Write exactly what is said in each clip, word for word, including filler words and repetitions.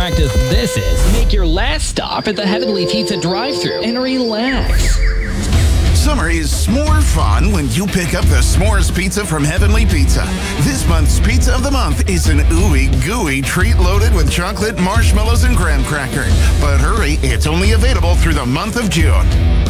practice this is, make your last stop at the Heavenly Pizza drive-thru and relax. Summer is s'more fun when you pick up the S'mores Pizza from Heavenly Pizza. This month's Pizza of the Month is an ooey gooey treat loaded with chocolate, marshmallows, and graham cracker. But hurry, it's only available through the month of June.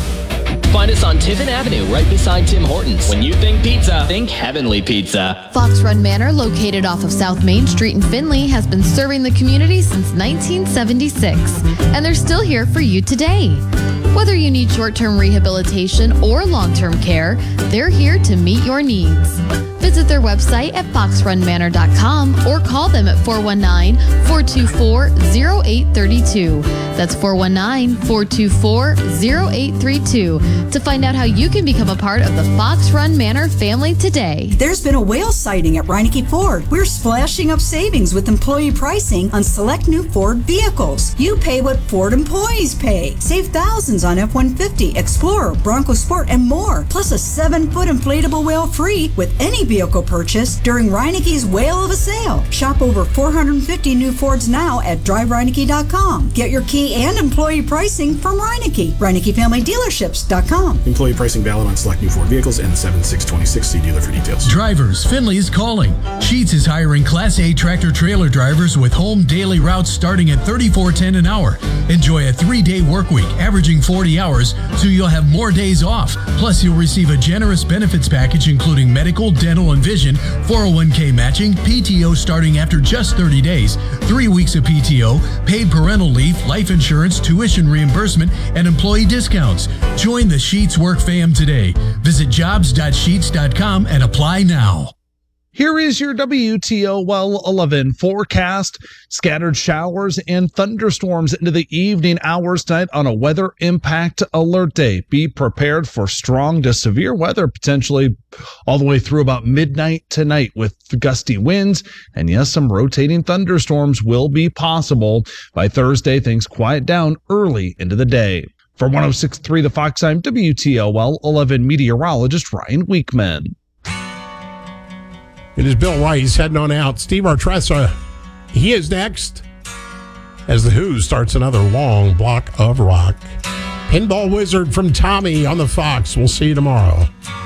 Find us on Tiffin Avenue, right beside Tim Hortons. When you think pizza, think Heavenly Pizza. Fox Run Manor, located off of South Main Street in Findlay, has been serving the community since nineteen seventy-six, and they're still here for you today. Whether you need short-term rehabilitation or long-term care, they're here to meet your needs. Visit their website at fox run manor dot com or call them at four one nine, four two four, zero eight three two. That's four one nine, four two four, zero eight three two to find out how you can become a part of the Fox Run Manor family today. There's been a whale sighting at Reineke Ford. We're splashing up savings with employee pricing on select new Ford vehicles. You pay what Ford employees pay. Save thousands on F one fifty, Explorer, Bronco Sport, and more. Plus a seven-foot inflatable whale free with any vehicle purchase during Reineke's Whale of a Sale. Shop over four hundred fifty new Fords now at drive reineke dot com. Get your key and employee pricing from Reineke. Reineke Family Dealerships dot com. Employee pricing valid on select new Ford vehicles and seven six twenty-six. See dealer for details. Drivers, Finley is calling. Sheets is hiring Class A tractor trailer drivers with home daily routes starting at thirty-four ten an hour. Enjoy a three-day work week averaging forty hours, so you'll have more days off. Plus, you'll receive a generous benefits package including medical, dental, and vision, four oh one k matching, P T O starting after just thirty days, three weeks of P T O, paid parental leave, life insurance, tuition reimbursement, and employee discounts. Join the Sheets Work fam today. Visit jobs dot sheets dot com and apply now. Here is your W T O L eleven forecast. Scattered showers and thunderstorms into the evening hours tonight on a weather impact alert day. Be prepared for strong to severe weather, potentially all the way through about midnight tonight with gusty winds. And yes, some rotating thunderstorms will be possible. By Thursday, things quiet down early into the day. For one oh six point three The Fox, I'm W T O L eleven meteorologist Ryan Weekman. It is Bill Rice heading on out. Steve Artressa, he is next as The Who starts another long block of rock. Pinball Wizard from Tommy on the Fox. We'll see you tomorrow.